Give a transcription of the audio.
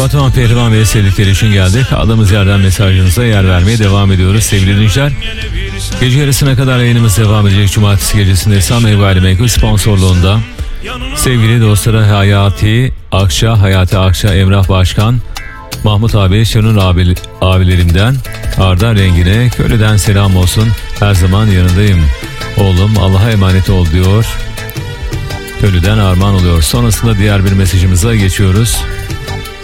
Batuhan Pehlivan ve sevdikleri için geldik. Aldığımız yerden mesajınıza yer vermeye devam ediyoruz sevgili dinleyiciler. Gece yarısına kadar yayınımız devam edecek. Cumartesi gecesinde Samay Gayrimenkul sponsorluğunda sevgili dostlara Hayati Akça, Emrah Başkan, Mahmut abi, Şenun abilerimden Arda Rengi'ne Köylü'den selam olsun. Her zaman yanındayım. Oğlum Allah'a emanet ol diyor. Köylü'den armağan oluyor. Sonrasında diğer bir mesajımıza geçiyoruz.